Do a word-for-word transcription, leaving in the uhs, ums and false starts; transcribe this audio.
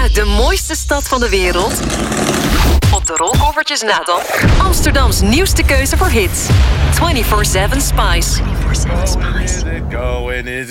Uit de mooiste stad van de wereld. Op de rolkoffertjes na dan. Amsterdams nieuwste keuze voor hits. vierentwintig zeven Spice.